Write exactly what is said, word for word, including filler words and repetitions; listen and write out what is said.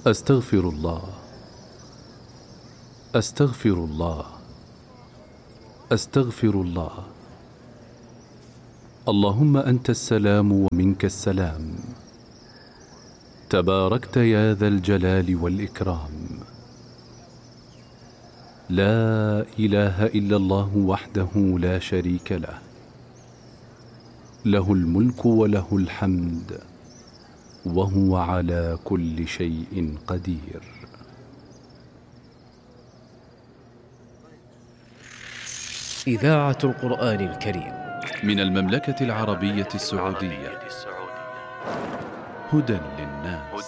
أستغفر الله أستغفر الله أستغفر الله. اللهم أنت السلام ومنك السلام، تباركت يا ذا الجلال والإكرام. لا إله إلا الله وحده لا شريك له، له الملك وله الحمد وهو على كل شيء قدير. إذاعة القرآن الكريم من المملكة العربية السعودية، هدى للناس.